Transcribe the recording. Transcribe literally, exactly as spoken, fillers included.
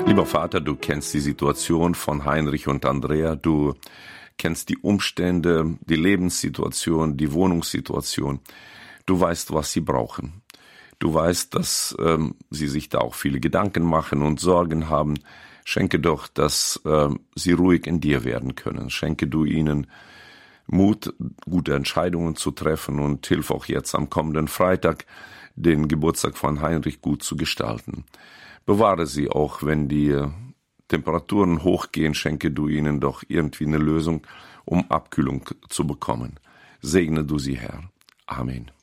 Lieber Vater, du kennst die Situation von Heinrich und Andrea, du kennst die Umstände, die Lebenssituation, die Wohnungssituation. Du weißt, was sie brauchen. Du weißt, dass ähm, sie sich da auch viele Gedanken machen und Sorgen haben. Schenke doch, dass äh, sie ruhig in dir werden können. Schenke du ihnen Mut, gute Entscheidungen zu treffen und hilf auch jetzt am kommenden Freitag, den Geburtstag von Heinrich gut zu gestalten. Bewahre sie auch, wenn die Temperaturen hochgehen, schenke du ihnen doch irgendwie eine Lösung, um Abkühlung zu bekommen. Segne du sie, Herr. Amen.